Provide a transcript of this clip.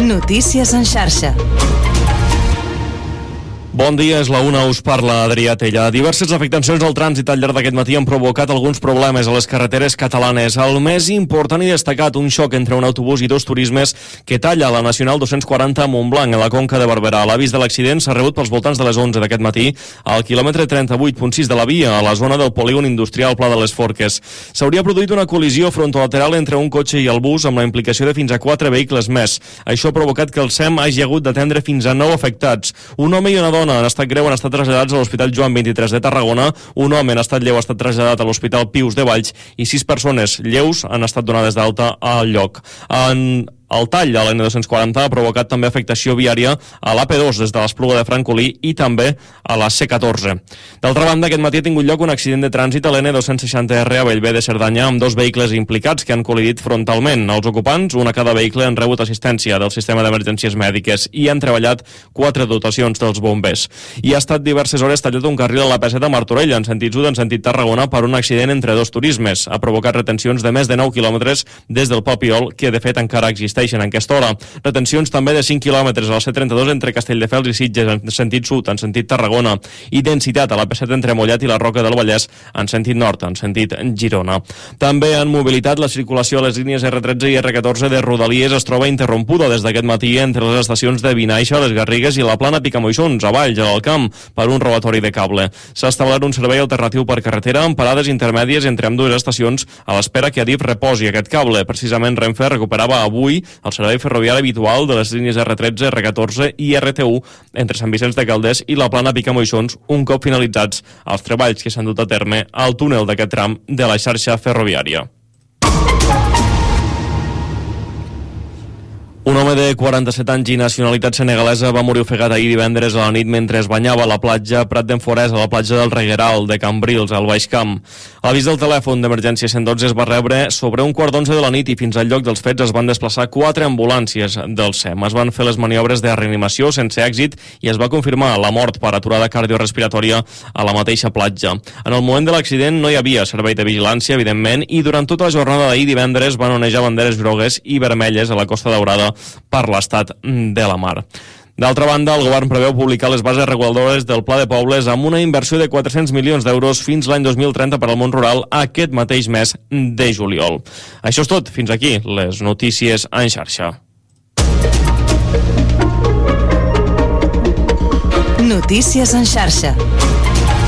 Notícies en xarxa. Bon dia, és la 1, us parla Adrià Tella. Diverses afectacions al trànsit al llarg d'aquest matí han provocat alguns problemes a les carreteres catalanes. El més important i destacat, un xoc entre un autobús i dos turismes que talla la Nacional 240 a Montblanc, a la Conca de Barberà. L'avís de l'accident s'ha rebut pels voltants de les 11 d'aquest matí al quilòmetre 38.6 de la via, a la zona del polígon industrial Pla de les Forques. S'hauria produït una col·lisió frontolateral entre un cotxe i el bus amb la implicació de fins a 4 vehicles més. Això ha provocat que el SEM hagi hagut d'atendre fins a 9 afectats. Un home i una dona en estat greu han estat traslladats a l'Hospital Joan 23 de Tarragona, un home en estat lleu ha estat traslladat a l'Hospital Pius de Valls i 6 persones lleus han estat donades d'alta al lloc. El tall a l'N240 ha provocat també afectació viària a l'AP2 des de l'Espluga de Francolí i també a la C14. D'altra banda, aquest matí ha tingut lloc un accident de trànsit a l'N260R a Bellver de Cerdanya amb dos vehicles implicats que han col·lidit frontalment. Els ocupants, un a cada vehicle, han rebut assistència del sistema d'emergències mèdiques i han treballat 4 dotacions dels bombers. I ha estat diverses hores tallat un carril a la P7 a Martorell en sentit sud, en sentit Tarragona, per un accident entre dos turismes. Ha provocat retencions de més de 9 quilòmetres des del Papiol, que de fet encara existeixen en aquesta hora. Retencions també de 5 quilòmetres a la C32 entre Castelldefels i Sitges en sentit sud, en sentit Tarragona, i densitat a la P7 entre Mollet i la Roca del Vallès en sentit nord, en sentit Girona. També han mobilitat la circulació a les línies R13 i R14 de Rodalies es troba interrompuda des d'aquest matí entre les estacions de Vinaixa, les Garrigues i la Plana Picamoixons, a Valls, a l'Alcamp, per un robatori de cable. S'ha establert un servei alternatiu per carretera amb parades intermèdies entre ambdues estacions a l'espera que Adif reposi aquest cable. Precisament Renfe recuperava avui el servei ferroviari habitual de les línies R13, R14 i RT1 entre Sant Vicenç de Calders i la Plana Picamoixons un cop finalitzats els treballs que s'han dut a terme al túnel d'aquest tram de la xarxa ferroviària. Un home de 47 anys i nacionalitat senegalesa va morir ofegat ahir divendres a la nit mentre es banyava a la platja Prat d'en Forès, a la platja del Regueral de Cambrils, al Baix Camp. L'avís del telèfon d'emergència 112 es va rebre sobre un 11:15 de la nit i fins al lloc dels fets es van desplaçar 4 ambulàncies del SEM. Es van fer les maniobres de reanimació sense èxit i es va confirmar la mort per aturada cardiorrespiratòria a la mateixa platja. En el moment de l'accident no hi havia servei de vigilància, evidentment, i durant tota la jornada d'ahir divendres van onejar banderes grogues i vermelles a la Costa Daurada per l'estat de la mar. D'altra banda, el govern preveu publicar les bases reguladores del Pla de Pobles amb una inversió de 400 milions d'euros fins l'any 2030 per al món rural aquest mateix mes de juliol. Això és tot. Fins aquí les notícies en xarxa. Notícies en xarxa.